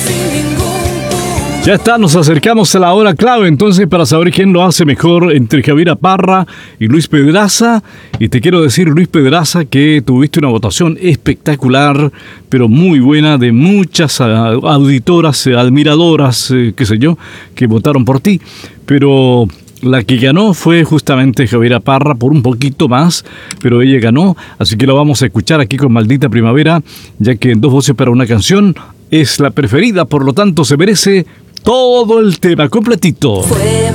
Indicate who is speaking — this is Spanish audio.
Speaker 1: Ya está, nos acercamos a la hora clave entonces para saber quién lo hace mejor entre Javiera Parra y Luis Pedraza. Y te quiero decir, Luis Pedraza, que tuviste una votación espectacular, pero muy buena, de muchas auditoras, admiradoras, qué sé yo, que votaron por ti. Pero la que ganó fue justamente Javiera Parra por un poquito más, pero ella ganó, así que lo vamos a escuchar aquí con Maldita Primavera, ya que en Dos Voces para una Canción es la preferida, por lo tanto se merece todo el tema completito.
Speaker 2: Fue